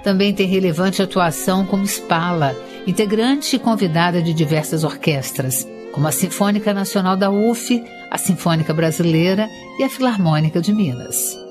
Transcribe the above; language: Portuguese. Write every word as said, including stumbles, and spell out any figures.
Também tem relevante atuação como Spala, integrante e convidada de diversas orquestras, como a Sinfônica Nacional da U F, a Sinfônica Brasileira e a Filarmônica de Minas.